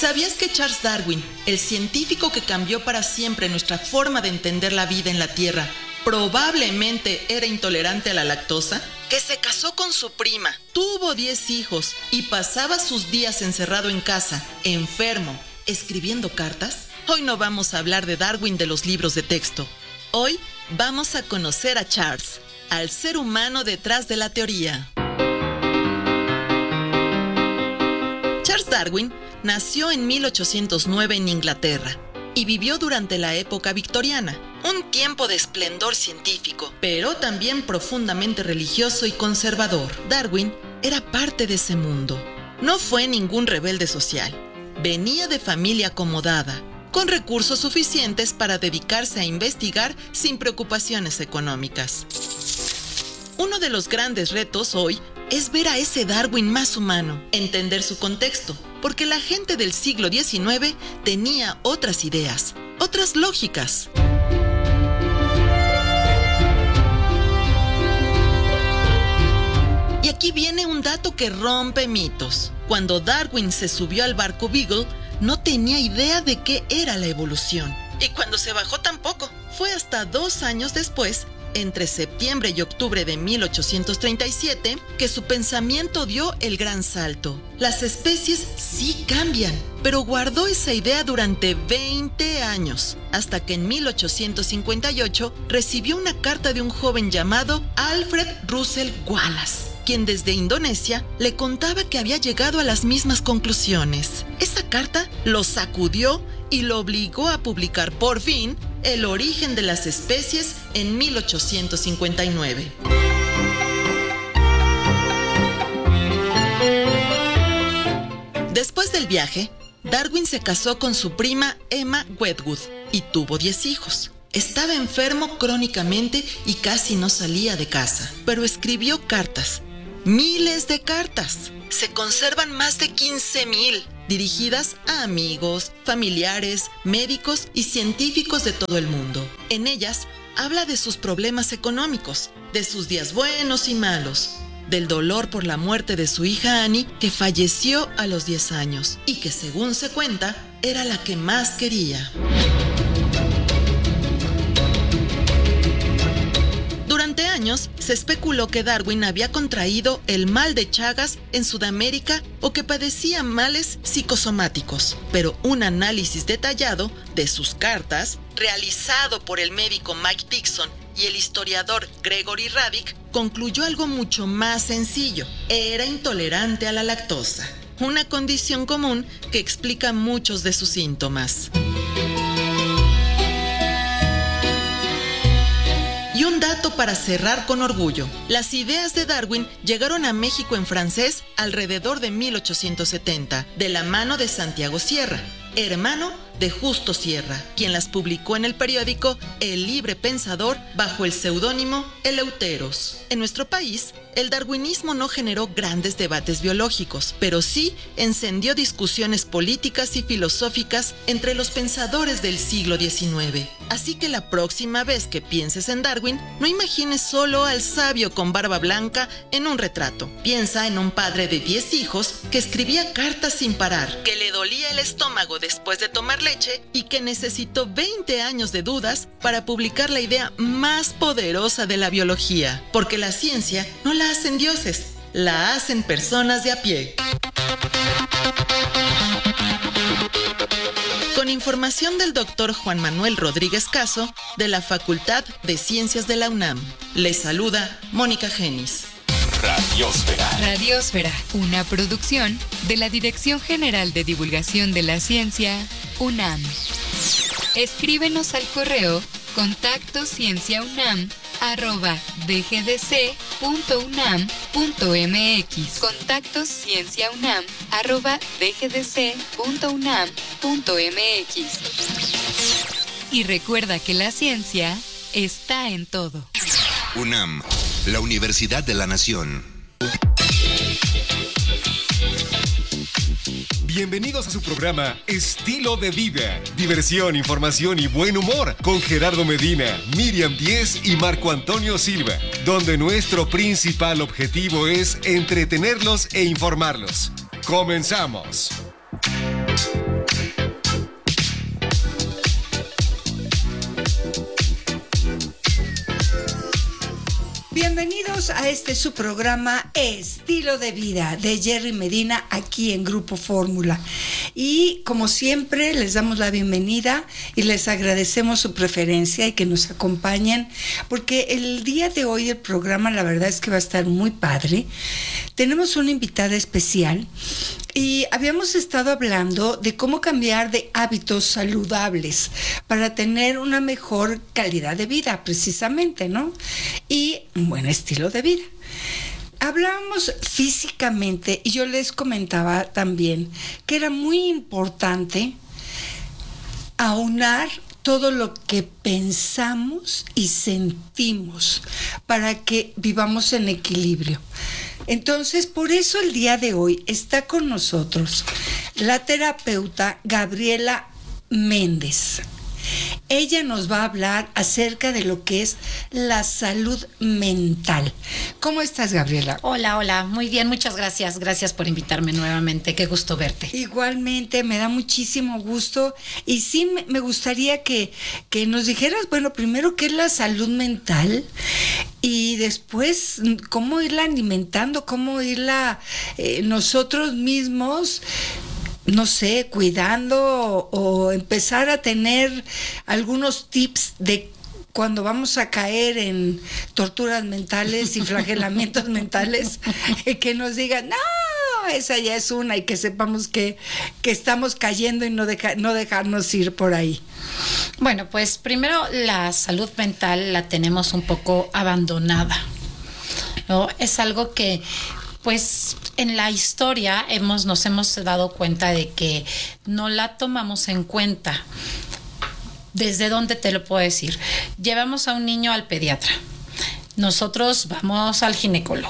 ¿Sabías que Charles Darwin, el científico que cambió para siempre nuestra forma de entender la vida en la Tierra, probablemente era intolerante a la lactosa? Que se casó con su prima, tuvo 10 hijos y pasaba sus días encerrado en casa, enfermo, escribiendo cartas. Hoy no vamos a hablar de Darwin de los libros de texto. Hoy vamos a conocer a Charles, al ser humano detrás de la teoría. Charles Darwin nació en 1809 en Inglaterra y vivió durante la época victoriana, un tiempo de esplendor científico, pero también profundamente religioso y conservador. Darwin era parte de ese mundo. No fue ningún rebelde social. Venía de familia acomodada, con recursos suficientes para dedicarse a investigar sin preocupaciones económicas. Uno de los grandes retos hoy es ver a ese Darwin más humano, entender su contexto, porque la gente del siglo XIX tenía otras ideas, otras lógicas. Y aquí viene un dato que rompe mitos. Cuando Darwin se subió al barco Beagle, no tenía idea de qué era la evolución. Y cuando se bajó tampoco. Fue hasta 2 años después, entre septiembre y octubre de 1837, que su pensamiento dio el gran salto. Las especies sí cambian, pero guardó esa idea durante 20 años, hasta que en 1858 recibió una carta de un joven llamado Alfred Russel Wallace, quien desde Indonesia le contaba que había llegado a las mismas conclusiones. Esa carta lo sacudió y lo obligó a publicar por fin El origen de las especies en 1859. Después del viaje, Darwin se casó con su prima Emma Wedgwood y tuvo 10 hijos. Estaba enfermo crónicamente y casi no salía de casa, pero escribió cartas. Miles de cartas. Se conservan más de 15,000, dirigidas a amigos, familiares, médicos y científicos de todo el mundo. En ellas habla de sus problemas económicos, de sus días buenos y malos, del dolor por la muerte de su hija Annie, que falleció a los 10 años y que, según se cuenta, era la que más quería. Durante años se especuló que Darwin había contraído el mal de Chagas en Sudamérica o que padecía males psicosomáticos, pero un análisis detallado de sus cartas, realizado por el médico Mike Dixon y el historiador Gregory Radick, concluyó algo mucho más sencillo: era intolerante a la lactosa, una condición común que explica muchos de sus síntomas. Y un dato para cerrar con orgullo: las ideas de Darwin llegaron a México en francés alrededor de 1870, de la mano de Santiago Sierra, hermano de Justo Sierra, quien las publicó en el periódico El Libre Pensador bajo el seudónimo Eleuteros. En nuestro país, el darwinismo no generó grandes debates biológicos, pero sí encendió discusiones políticas y filosóficas entre los pensadores del siglo XIX. Así que la próxima vez que pienses en Darwin, no imagines solo al sabio con barba blanca en un retrato. Piensa en un padre de 10 hijos que escribía cartas sin parar, que le dolía el estómago después de tomar leche y que necesitó 20 años de dudas para publicar la idea más poderosa de la biología. Porque la ciencia no la hacen dioses, la hacen personas de a pie. Con información del Dr. Juan Manuel Rodríguez Caso, de la Facultad de Ciencias de la UNAM. Les saluda Mónica Genis. Radiosfera. Radiosfera, una producción de la Dirección General de Divulgación de la Ciencia, UNAM. Escríbenos al correo contactoscienciaunam@dgdc.unam.mx. contactoscienciaunam@dgdc.unam.mx. Y recuerda que la ciencia está en todo. UNAM, la Universidad de la Nación. Bienvenidos a su programa Estilo de Vida. Diversión, información y buen humor con Gerardo Medina, Miriam Díez y Marco Antonio Silva, donde nuestro principal objetivo es entretenerlos e informarlos. ¡Comenzamos! Bienvenidos a su programa Estilo de Vida de Jerry Medina aquí en Grupo Fórmula. Y como siempre les damos la bienvenida y les agradecemos su preferencia y que nos acompañen, porque el día de hoy el programa la verdad es que va a estar muy padre. Tenemos una invitada especial y habíamos estado hablando de cómo cambiar de hábitos saludables para tener una mejor calidad de vida, precisamente, ¿no? Y un buen estilo de vida. Hablábamos físicamente y yo les comentaba también que era muy importante aunar todo lo que pensamos y sentimos para que vivamos en equilibrio. Entonces, por eso el día de hoy está con nosotros la terapeuta Gabriela Méndez. Ella nos va a hablar acerca de lo que es la salud mental. ¿Cómo estás, Gabriela? Hola, muy bien, muchas gracias. Gracias por invitarme nuevamente, qué gusto verte. Igualmente, me da muchísimo gusto. Y sí, me gustaría que nos dijeras, bueno, primero, ¿qué es la salud mental? Y después, ¿cómo irla alimentando? ¿Cómo irla nosotros mismos, no sé, cuidando o empezar a tener algunos tips de cuando vamos a caer en torturas mentales y flagelamientos mentales, que nos digan, no, esa ya es una, y que sepamos que estamos cayendo y no dejarnos ir por ahí? Bueno, pues primero la salud mental la tenemos un poco abandonada, ¿no? Es algo que pues en la historia nos hemos dado cuenta de que no la tomamos en cuenta. ¿Desde dónde te lo puedo decir? Llevamos a un niño al pediatra. Nosotros vamos al ginecólogo.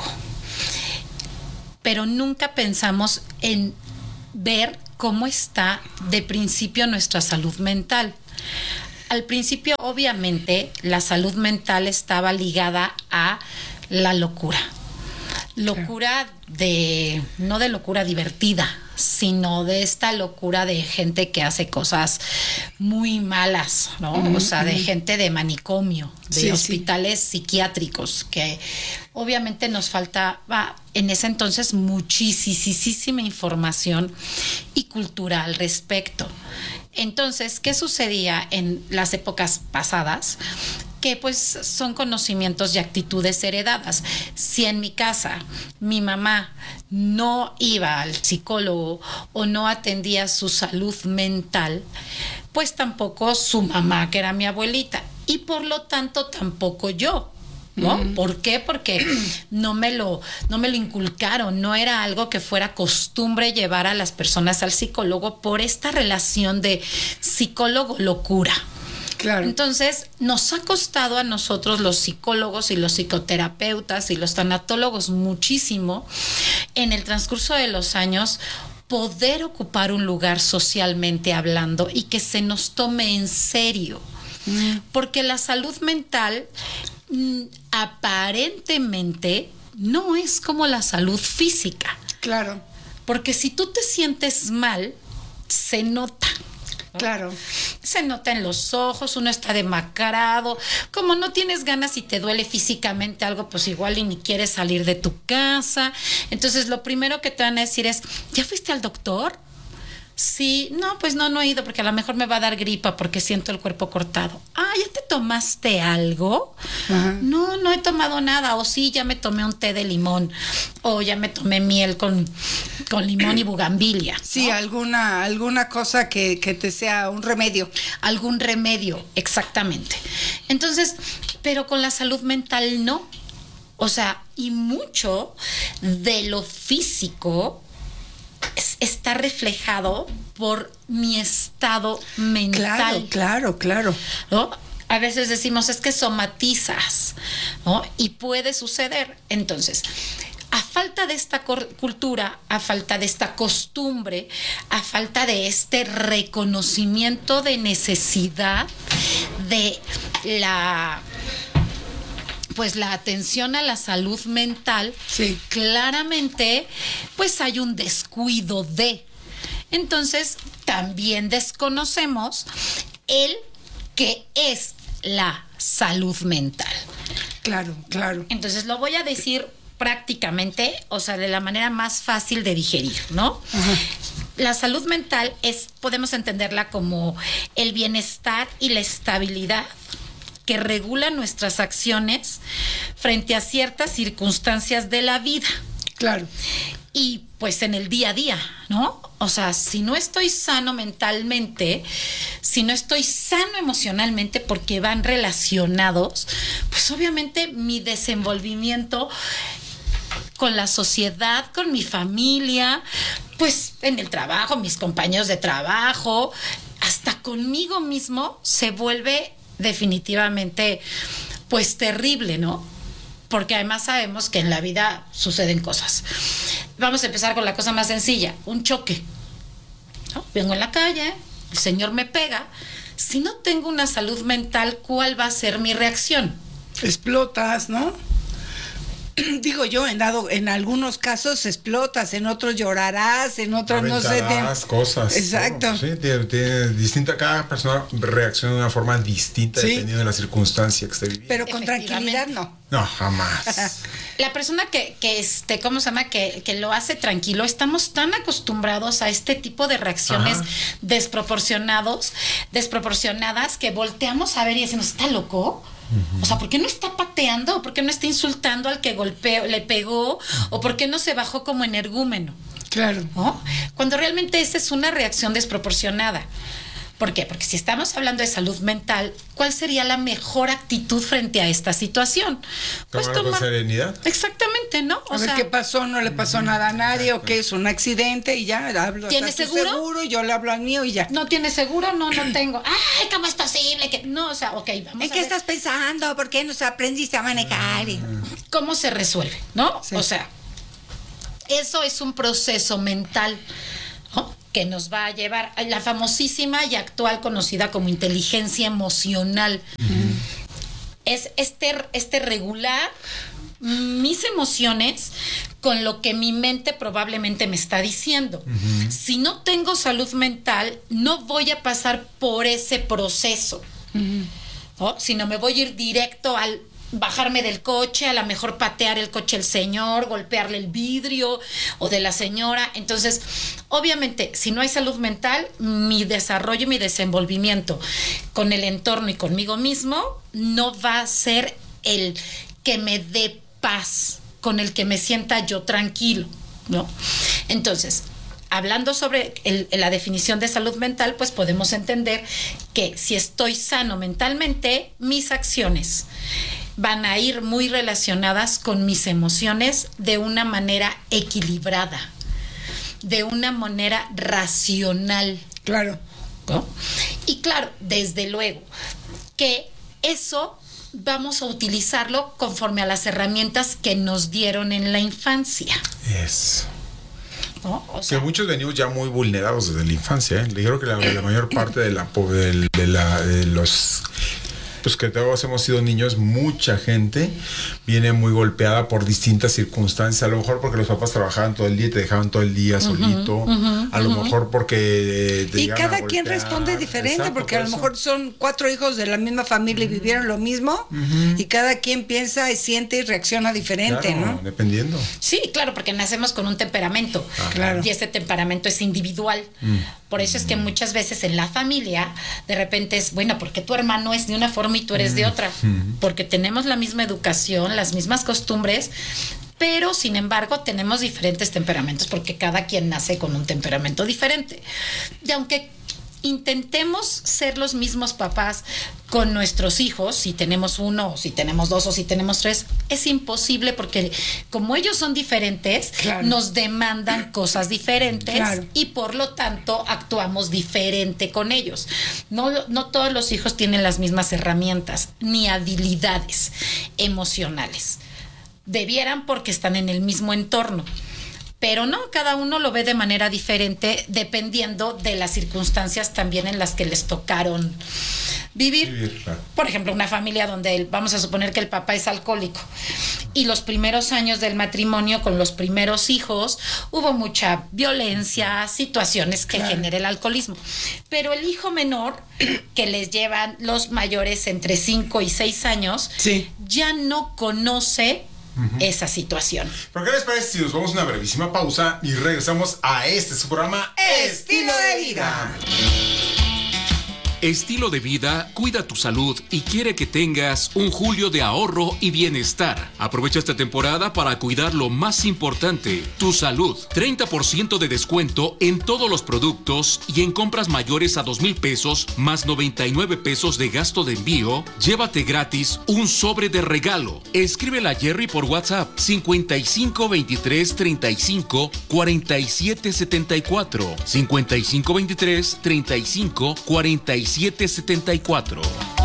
Pero nunca pensamos en ver cómo está de principio nuestra salud mental. Al principio, obviamente, la salud mental estaba ligada a la locura. Locura no de locura divertida, sino de esta locura de gente que hace cosas muy malas, ¿no? O sea, de gente de manicomio, de hospitales psiquiátricos, que obviamente nos faltaba en ese entonces muchísima información y cultura al respecto. Entonces, ¿qué sucedía en las épocas pasadas? Que pues son conocimientos y actitudes heredadas. Si en mi casa mi mamá no iba al psicólogo o no atendía su salud mental, pues tampoco su mamá, que era mi abuelita, y por lo tanto tampoco yo, ¿no? ¿Por qué? Porque no me lo inculcaron, no era algo que fuera costumbre llevar a las personas al psicólogo por esta relación de psicólogo-locura. Claro. Entonces, nos ha costado a nosotros, los psicólogos y los psicoterapeutas y los tanatólogos, muchísimo en el transcurso de los años poder ocupar un lugar socialmente hablando y que se nos tome en serio. Porque la salud mental aparentemente no es como la salud física. Claro. Porque si tú te sientes mal, se nota. Claro. Se nota en los ojos, uno está demacrado, como no tienes ganas y te duele físicamente algo, pues igual y ni quieres salir de tu casa. Entonces lo primero que te van a decir es, ¿ya fuiste al doctor? Sí, no, pues no he ido porque a lo mejor me va a dar gripa porque siento el cuerpo cortado. Ah, ¿ya te tomaste algo? Ajá. No he tomado nada. O sí, ya me tomé un té de limón. O ya me tomé miel con limón y bugambilia, ¿no? Sí, alguna cosa que te sea un remedio. Algún remedio, exactamente. Entonces, pero con la salud mental no. O sea, y mucho de lo físico está reflejado por mi estado mental. Claro. ¿No? A veces decimos, es que somatizas, ¿no? Y puede suceder. Entonces, a falta de esta cultura, a falta de esta costumbre, a falta de este reconocimiento de necesidad de la atención a la salud mental, sí, claramente pues hay un descuido de. Entonces, también desconocemos el que es la salud mental. Claro, claro. Entonces lo voy a decir prácticamente, o sea, de la manera más fácil de digerir, ¿no? Ajá. La salud mental podemos entenderla como el bienestar y la estabilidad que regula nuestras acciones frente a ciertas circunstancias de la vida. Claro. Y pues en el día a día, ¿no? O sea, si no estoy sano mentalmente, si no estoy sano emocionalmente, porque van relacionados, pues obviamente mi desenvolvimiento con la sociedad, con mi familia, pues en el trabajo, mis compañeros de trabajo, hasta conmigo mismo se vuelve definitivamente pues terrible, ¿no? Porque además sabemos que en la vida suceden cosas. Vamos a empezar con la cosa más sencilla, un choque, ¿no? Vengo en la calle, el señor me pega. Si no tengo una salud mental, ¿cuál va a ser mi reacción? Explotas, ¿no? Digo yo, en algunos casos explotas, en otros llorarás, en otros no sé. Cosas. Exacto. ¿No? Sí, tiene distinta, cada persona reacciona de una forma distinta, sí, dependiendo de la circunstancia que esté viviendo. Pero con tranquilidad no. No, jamás. La persona ¿cómo se llama? Que lo hace tranquilo, estamos tan acostumbrados a este tipo de reacciones desproporcionadas que volteamos a ver y decimos, ¿está loco? Uh-huh. O sea, ¿por qué no está pateando? ¿Por qué no está insultando al que le pegó? ¿O por qué no se bajó como energúmeno? Claro. ¿No? Cuando realmente esa es una reacción desproporcionada. ¿Por qué? Porque si estamos hablando de salud mental, ¿cuál sería la mejor actitud frente a esta situación? Pues tomar con serenidad. Exactamente, ¿no? A ver qué pasó, no le pasó nada a nadie, o que es un accidente y ya hablo. ¿Tiene seguro? Y yo le hablo al mío y ya. ¿No tiene seguro? No tengo. Ay, ¿cómo es posible que no? O sea, ok, vamos ¿En qué estás pensando? ¿Por qué no aprendiste a manejar? ¿Cómo se resuelve? ¿No? Sí. O sea, eso es un proceso mental, ¿no? Que nos va a llevar a la famosísima y actual conocida como inteligencia emocional. Uh-huh. Es este regular mis emociones con lo que mi mente probablemente me está diciendo. Uh-huh. Si no tengo salud mental, no voy a pasar por ese proceso, uh-huh, ¿no? Sino me voy a ir directo al bajarme del coche, a lo mejor patear el coche del señor, golpearle el vidrio o de la señora. Entonces, obviamente, si no hay salud mental, mi desarrollo y mi desenvolvimiento con el entorno y conmigo mismo no va a ser el que me dé paz, con el que me sienta yo tranquilo, ¿no? Entonces, hablando sobre la definición de salud mental, pues podemos entender que si estoy sano mentalmente, mis acciones van a ir muy relacionadas con mis emociones de una manera equilibrada, de una manera racional. Claro. ¿No? Y claro, desde luego, que eso vamos a utilizarlo conforme a las herramientas que nos dieron en la infancia. Eso. ¿No? O sea, que muchos venimos ya muy vulnerados desde la infancia, ¿eh? Le dijeron que la mayor parte de los pues que todos hemos sido niños, mucha gente viene muy golpeada por distintas circunstancias, a lo mejor porque los papás trabajaban todo el día y te dejaban todo el día solito, a lo mejor porque y cada quien responde diferente. Exacto, porque a lo mejor son 4 hijos de la misma familia y vivieron lo mismo, y cada quien piensa y siente y reacciona diferente, claro, ¿no? Dependiendo. Sí, claro, porque nacemos con un temperamento, claro, y ese temperamento es individual. Por eso es que muchas veces en la familia de repente es, bueno, porque tu hermano es de una forma y tú eres de otra, porque tenemos la misma educación, las mismas costumbres, pero sin embargo tenemos diferentes temperamentos, porque cada quien nace con un temperamento diferente. Y aunque intentemos ser los mismos papás con nuestros hijos, si tenemos 1 o si tenemos 2 o si tenemos 3, es imposible, porque como ellos son diferentes, claro, nos demandan cosas diferentes, claro, y por lo tanto actuamos diferente con ellos. No todos los hijos tienen las mismas herramientas ni habilidades emocionales. Debieran, porque están en el mismo entorno. Pero no, cada uno lo ve de manera diferente dependiendo de las circunstancias también en las que les tocaron vivir. Claro. Por ejemplo, una familia donde vamos a suponer que el papá es alcohólico y los primeros años del matrimonio con los primeros hijos hubo mucha violencia, situaciones que genera el alcoholismo. Pero el hijo menor, que les llevan los mayores entre 5 y 6 años, ya no conoce esa situación. ¿Pero qué les parece si nos vamos a una brevísima pausa y regresamos a su programa Estilo de Vida? Estilo de Vida cuida tu salud y quiere que tengas un julio de ahorro y bienestar. Aprovecha esta temporada para cuidar lo más importante, tu salud. 30% de descuento en todos los productos y en compras mayores a 2,000 pesos más 99 pesos de gasto de envío. Llévate gratis un sobre de regalo. Escríbele a Jerry por WhatsApp 55 23 35 47 74 55 23 35 47 74.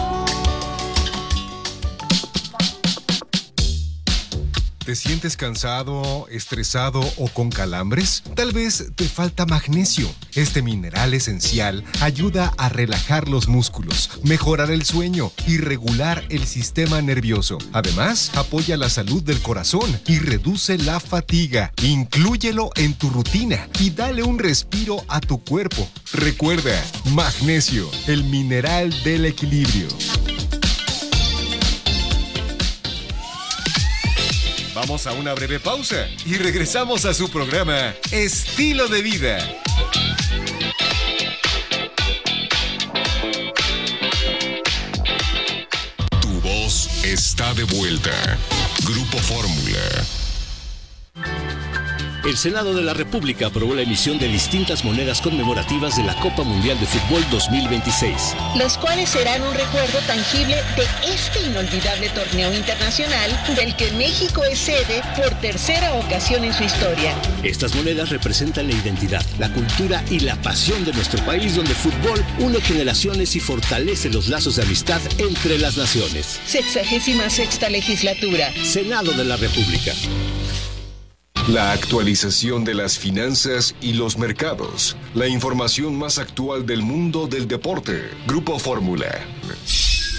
¿Te sientes cansado, estresado o con calambres? Tal vez te falta magnesio. Este mineral esencial ayuda a relajar los músculos, mejorar el sueño y regular el sistema nervioso. Además, apoya la salud del corazón y reduce la fatiga. Inclúyelo en tu rutina y dale un respiro a tu cuerpo. Recuerda, magnesio, el mineral del equilibrio. Vamos a una breve pausa y regresamos a su programa Estilo de Vida. Tu voz está de vuelta. Grupo Fórmula. El Senado de la República aprobó la emisión de distintas monedas conmemorativas de la Copa Mundial de Fútbol 2026. Los cuales serán un recuerdo tangible de este inolvidable torneo internacional del que México es sede por tercera ocasión en su historia. Estas monedas representan la identidad, la cultura y la pasión de nuestro país, donde el fútbol une generaciones y fortalece los lazos de amistad entre las naciones. 66ª legislatura. Senado de la República. La actualización de las finanzas y los mercados. La información más actual del mundo del deporte. Grupo Fórmula.